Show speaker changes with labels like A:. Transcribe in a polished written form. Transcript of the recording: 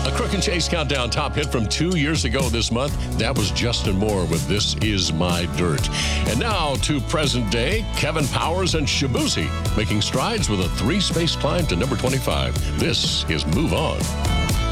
A: A Crook and Chase Countdown top hit from 2 years ago this month. That was Justin Moore with This Is My Dirt. And now to present day, Kevin Powers and Shabuzi making strides with a 3-space climb to number 25. This is Move On.